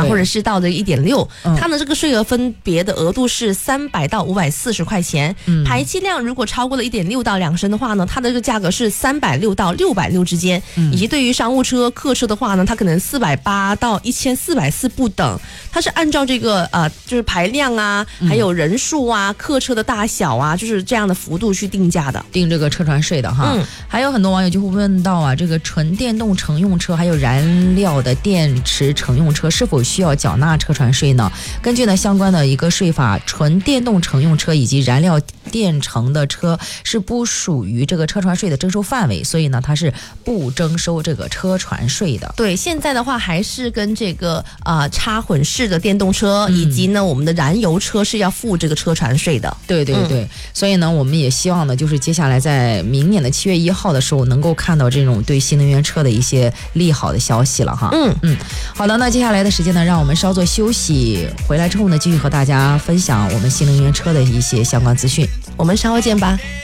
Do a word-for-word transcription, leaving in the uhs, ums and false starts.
啊，或者是到的一点六，它呢这个税额分别的额度是三百到五百四十块钱，嗯、排气量如果超过了一点六到两升的话呢，它的这个价格是三百六到六百六之间，嗯、以及对于商务车、客车的话呢，它可能四百八到一千四百四不等，它是按照这个呃就是排量啊，还有人数啊、客车的大小啊，就是这样的幅度去定价的， 定这个车船税的哈。嗯，还有很多网友就会问到啊，这个纯电动乘用车还有燃料的电池乘用车是否需要缴纳车船税呢？根据呢相关的一个税法，纯电动乘用车以及燃料电乘的车是不属于这个车船税的征收范围，所以呢它是不征收这个车船税的。 对，现在的话还是跟这个呃插混式的电动车、嗯、以及呢我们的燃油车是要付这个车船税的。 对对对、嗯、所以呢我们也希望呢就是接下来在明年的七月一号的时候能够看到这种对新能源车的一些利好的消息了哈。嗯嗯，好的，那接下来的时间呢让我们稍作休息，回来之后呢继续和大家分享我们新能源车的一些相关资讯， 我们稍后见吧。